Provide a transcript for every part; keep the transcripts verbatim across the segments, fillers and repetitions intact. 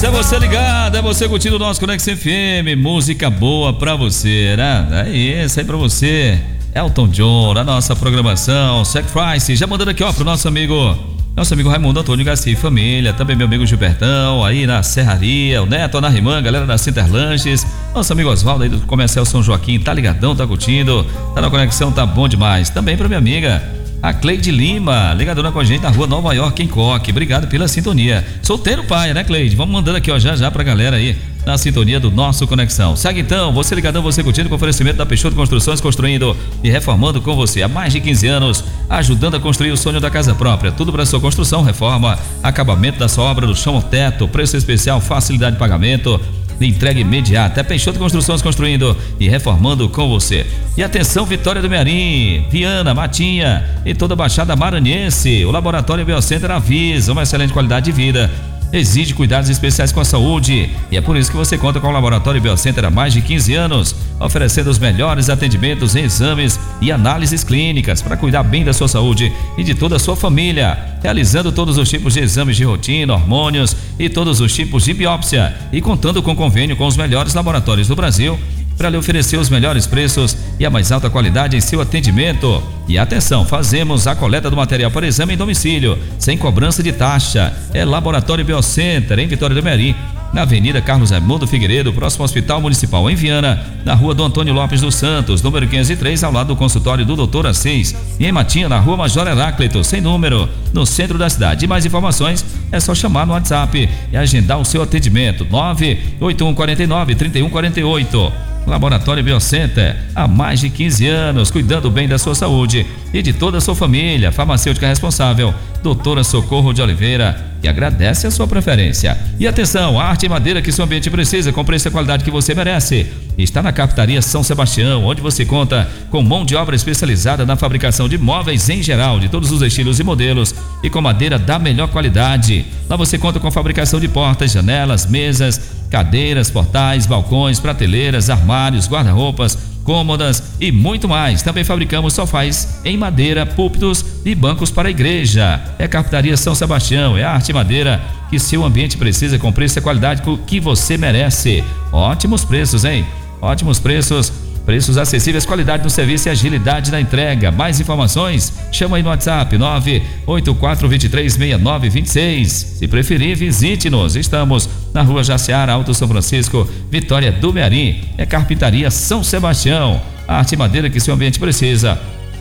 isso, é você ligado, é você curtindo o nosso Conexão F M, música boa pra você, né? É isso aí pra você. Elton John, na nossa programação, Sacrifice, já mandando aqui ó pro nosso amigo, nosso amigo Raimundo Antônio Garcia e família, também meu amigo Gilbertão, aí na Serraria, o Neto, na Rimã, galera da Cinterlanches, nosso amigo Oswaldo aí do Comercial São Joaquim, tá ligadão, tá curtindo, tá na conexão, tá bom demais. Também pra minha amiga a Cleide Lima, ligadona com a gente na rua Nova York, em Coque. Obrigado pela sintonia. Solteiro pai, né, Cleide? Vamos mandando aqui, ó, já já pra galera aí na sintonia do nosso Conexão. Segue então, você ligadão, você curtindo com oferecimento da Peixoto Construções, construindo e reformando com você há mais de quinze anos, ajudando a construir o sonho da casa própria. Tudo para sua construção, reforma, acabamento da sua obra, do chão ao teto, preço especial, facilidade de pagamento, entrega imediata. É Peixoto Construções, construindo e reformando com você. E atenção, Vitória do Mearim, Viana, Matinha e toda a Baixada Maranhense. O Laboratório Biocenter avisa uma excelente qualidade de vida, exige cuidados especiais com a saúde, e é por isso que você conta com o Laboratório Biocenter há mais de quinze anos, oferecendo os melhores atendimentos em exames e análises clínicas para cuidar bem da sua saúde e de toda a sua família, realizando todos os tipos de exames de rotina, hormônios e todos os tipos de biópsia, e contando com convênio com os melhores laboratórios do Brasil para lhe oferecer os melhores preços e a mais alta qualidade em seu atendimento. E atenção, fazemos a coleta do material para exame em domicílio, sem cobrança de taxa. É Laboratório Biocenter, em Vitória do Mearim, na Avenida Carlos Raimundo Figueiredo, próximo ao Hospital Municipal, em Viana, na Rua do Antônio Lopes dos Santos, número quinhentos e três, ao lado do consultório do doutor Assis, e em Matinha, na Rua Major Heráclito, sem número, no centro da cidade. E mais informações é só chamar no WhatsApp e agendar o seu atendimento. nove oito um quatro nove, três um quatro oito. Laboratório Biocenter, há mais de quinze anos, cuidando bem da sua saúde e de toda a sua família. Farmacêutica responsável, doutora Socorro de Oliveira, que agradece a sua preferência. E atenção, a arte e madeira que seu ambiente precisa, com preço e qualidade que você merece, está na Carpintaria São Sebastião, onde você conta com mão de obra especializada na fabricação de móveis em geral, de todos os estilos e modelos, e com madeira da melhor qualidade. Lá você conta com fabricação de portas, janelas, mesas, cadeiras, portais, balcões, prateleiras, armários, guarda-roupas, cômodas e muito mais. Também fabricamos sofás em madeira, púlpitos e bancos para a igreja. É Carpintaria São Sebastião, é a arte e madeira que seu ambiente precisa, com preço e qualidade que você merece. Ótimos preços, hein? Ótimos preços, preços acessíveis, qualidade no serviço e agilidade na entrega. Mais informações, chama aí no WhatsApp nove oito quatro dois três seis nove dois seis. Se preferir, visite-nos. Estamos na Rua Jaciara, Alto São Francisco, Vitória do Mearim. É Carpintaria São Sebastião, a arte e madeira que seu ambiente precisa,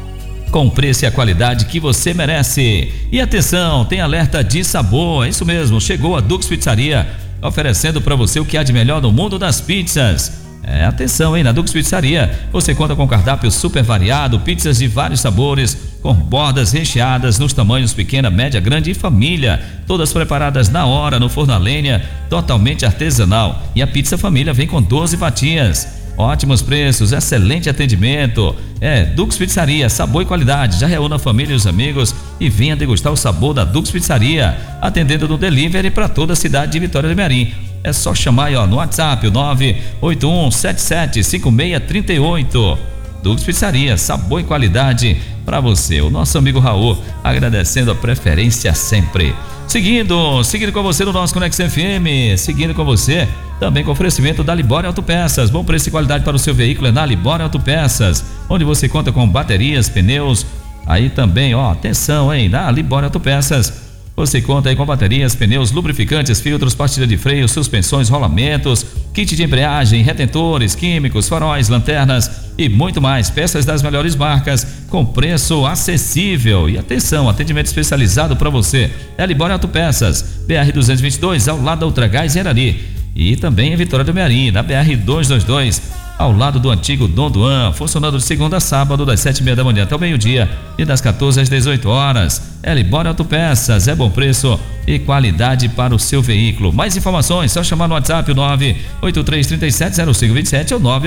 com preço e a qualidade que você merece. E atenção, tem alerta de sabor, é isso mesmo, chegou a Dux Pizzaria, oferecendo para você o que há de melhor no mundo das pizzas. É, atenção, hein? Na Dux Pizzaria você conta com cardápio super variado, pizzas de vários sabores, com bordas recheadas nos tamanhos pequena, média, grande e família, todas preparadas na hora no forno a lenha, totalmente artesanal. E a pizza família vem com doze fatias. Ótimos preços, excelente atendimento. É Dux Pizzaria, sabor e qualidade. Já reúna a família e os amigos e venha degustar o sabor da Dux Pizzaria, atendendo no delivery para toda a cidade de Vitória do Mearim. É só chamar aí, ó, no WhatsApp, o nove oito um sete sete cinco seis três oito. Dux Pizzaria, sabor e qualidade para você. O nosso amigo Raul agradecendo a preferência sempre. Seguindo, seguindo com você no nosso Conexão F M, seguindo com você também com oferecimento da Libório Autopeças. Bom preço e qualidade para o seu veículo é na Libório Autopeças, onde você conta com baterias, pneus. Aí também, ó, atenção, hein, na Libório Autopeças você conta aí com baterias, pneus, lubrificantes, filtros, pastilha de freio, suspensões, rolamentos, kit de embreagem, retentores, químicos, faróis, lanternas e muito mais. Peças das melhores marcas com preço acessível. E atenção, atendimento especializado para você. É Libório Autopeças, B R duzentos e vinte e dois, ao lado da Ultragás em Arari. E também em Vitória do Mearim, na B R duzentos e vinte e dois, ao lado do antigo Dom Duan, funcionando de segunda a sábado, das sete e meia da manhã até o meio-dia e das quatorze às dezoito horas. É Libório Autopeças, é bom preço e qualidade para o seu veículo. Mais informações, só chamar no WhatsApp o nove oito três três sete zero cinco dois sete ou nove